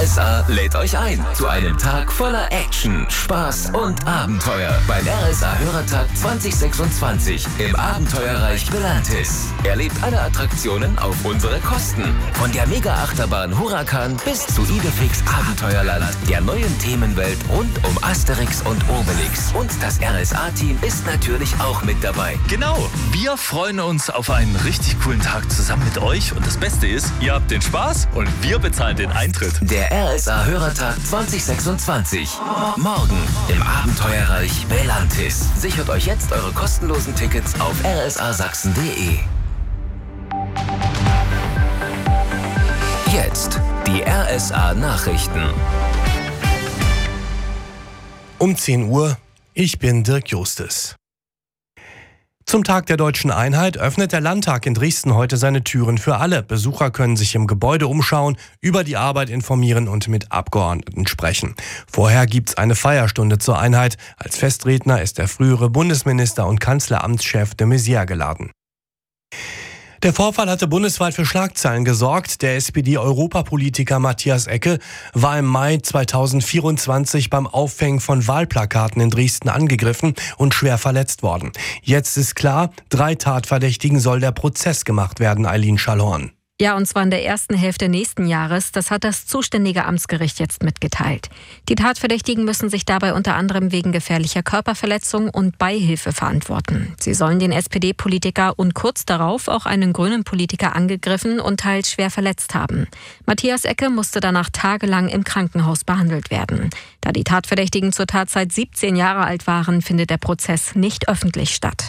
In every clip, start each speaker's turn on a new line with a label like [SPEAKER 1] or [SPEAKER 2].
[SPEAKER 1] RSA lädt euch ein zu einem Tag voller Action, Spaß und Abenteuer beim RSA Hörertag 2026 im Abenteuerreich Belantis. Erlebt alle Attraktionen auf unsere Kosten. Von der Mega-Achterbahn Huracan bis zu Idefix Abenteuerland, der neuen Themenwelt rund um Asterix und Obelix. Und das RSA-Team ist natürlich auch mit dabei.
[SPEAKER 2] Genau, wir freuen uns auf einen richtig coolen Tag zusammen mit euch. Und das Beste ist, ihr habt den Spaß und wir bezahlen den Eintritt.
[SPEAKER 1] Der RSA Hörertag 2026. Morgen im Abenteuerreich Belantis. Sichert euch jetzt eure kostenlosen Tickets auf rsasachsen.de. Jetzt die RSA Nachrichten.
[SPEAKER 3] Um 10 Uhr, ich bin Dirk Justes. Zum Tag der Deutschen Einheit öffnet der Landtag in Dresden heute seine Türen für alle. Besucher können sich im Gebäude umschauen, über die Arbeit informieren und mit Abgeordneten sprechen. Vorher gibt's eine Feierstunde zur Einheit. Als Festredner ist der frühere Bundesminister und Kanzleramtschef de Maizière geladen. Der Vorfall hatte bundesweit für Schlagzeilen gesorgt. Der SPD-Europapolitiker Matthias Ecke war im Mai 2024 beim Aufhängen von Wahlplakaten in Dresden angegriffen und schwer verletzt worden. Jetzt ist klar, 3 Tatverdächtigen soll der Prozess gemacht werden, Eileen Schallhorn.
[SPEAKER 4] Ja, und zwar in der ersten Hälfte nächsten Jahres. Das hat das zuständige Amtsgericht jetzt mitgeteilt. Die Tatverdächtigen müssen sich dabei unter anderem wegen gefährlicher Körperverletzung und Beihilfe verantworten. Sie sollen den SPD-Politiker und kurz darauf auch einen grünen Politiker angegriffen und teils schwer verletzt haben. Matthias Ecke musste danach tagelang im Krankenhaus behandelt werden. Da die Tatverdächtigen zur Tatzeit 17 Jahre alt waren, findet der Prozess nicht öffentlich statt.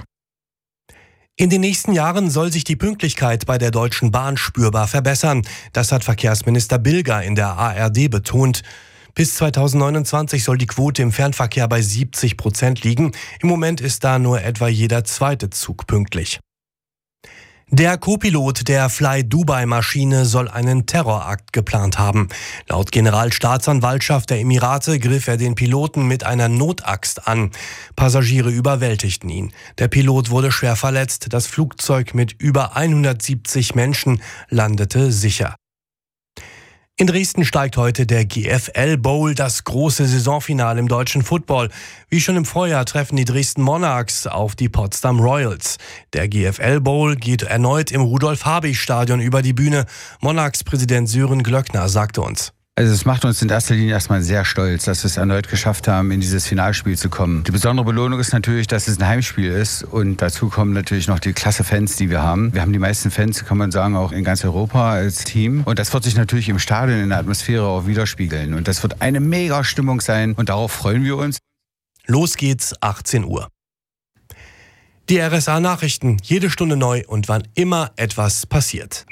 [SPEAKER 3] In den nächsten Jahren soll sich die Pünktlichkeit bei der Deutschen Bahn spürbar verbessern. Das hat Verkehrsminister Bilger in der ARD betont. Bis 2029 soll die Quote im Fernverkehr bei 70% liegen. Im Moment ist da nur etwa jeder zweite Zug pünktlich. Der Co-Pilot der Fly-Dubai-Maschine soll einen Terrorakt geplant haben. Laut Generalstaatsanwaltschaft der Emirate griff er den Piloten mit einer Notaxt an. Passagiere überwältigten ihn. Der Pilot wurde schwer verletzt. Das Flugzeug mit über 170 Menschen landete sicher. In Dresden steigt heute der GFL Bowl, das große Saisonfinale im deutschen Football. Wie schon im Vorjahr treffen die Dresden Monarchs auf die Potsdam Royals. Der GFL Bowl geht erneut im Rudolf-Habich-Stadion über die Bühne. Monarchs-Präsident Sören Glöckner sagte uns:
[SPEAKER 5] Also es macht uns in erster Linie erstmal sehr stolz, dass wir es erneut geschafft haben, in dieses Finalspiel zu kommen. Die besondere Belohnung ist natürlich, dass es ein Heimspiel ist und dazu kommen natürlich noch die klasse Fans, die wir haben. Wir haben die meisten Fans, kann man sagen, auch in ganz Europa als Team und das wird sich natürlich im Stadion in der Atmosphäre auch widerspiegeln und das wird eine mega Stimmung sein und darauf freuen wir uns.
[SPEAKER 3] Los geht's, 18 Uhr. Die RSA-Nachrichten, jede Stunde neu und wann immer etwas passiert.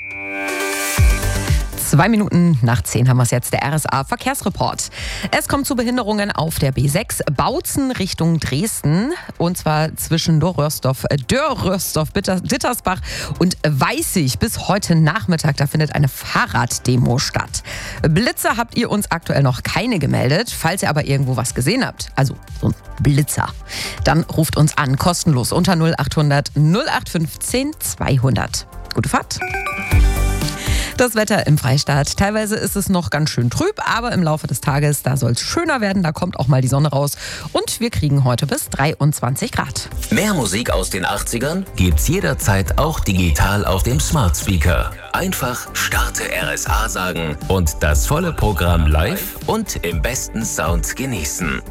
[SPEAKER 6] 2 Minuten nach 10 haben wir es jetzt, der RSA-Verkehrsreport. Es kommt zu Behinderungen auf der B6 Bautzen Richtung Dresden. Und zwar zwischen Dörrörsdorf, Dittersbach und Weißig bis heute Nachmittag. Da findet eine Fahrraddemo statt. Blitzer habt ihr uns aktuell noch keine gemeldet. Falls ihr aber irgendwo was gesehen habt, also so ein Blitzer, dann ruft uns an, kostenlos unter 0800 0815 200. Gute Fahrt! Das Wetter im Freistaat. Teilweise ist es noch ganz schön trüb, aber im Laufe des Tages, da soll es schöner werden. Da kommt auch mal die Sonne raus. Und wir kriegen heute bis 23 Grad.
[SPEAKER 1] Mehr Musik aus den 80ern gibt's jederzeit auch digital auf dem Smart Speaker. Einfach Starte RSA sagen und das volle Programm live und im besten Sound genießen.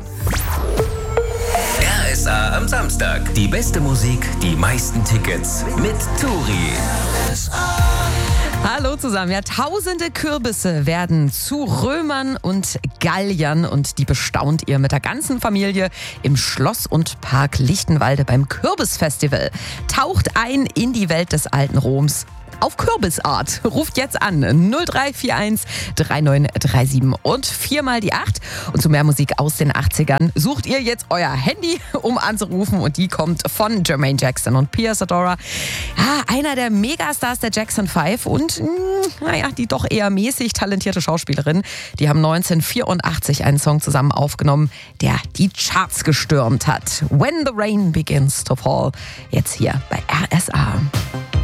[SPEAKER 1] RSA am Samstag. Die beste Musik, die meisten Tickets mit Turi.
[SPEAKER 6] Hallo zusammen. Ja, tausende Kürbisse werden zu Römern und Galliern und die bestaunt ihr mit der ganzen Familie im Schloss und Park Lichtenwalde beim Kürbisfestival. Taucht ein in die Welt des alten Roms auf Kürbisart. Ruft jetzt an 0341 3937 und 4 mal die 8. Und zu mehr Musik aus den 80ern sucht ihr jetzt euer Handy, um anzurufen. Und die kommt von Jermaine Jackson und Pia Zadora. Ja, einer der Megastars der Jackson 5 und die doch eher mäßig talentierte Schauspielerin. Die haben 1984 einen Song zusammen aufgenommen, der die Charts gestürmt hat. When the Rain Begins to Fall. Jetzt hier bei RSA.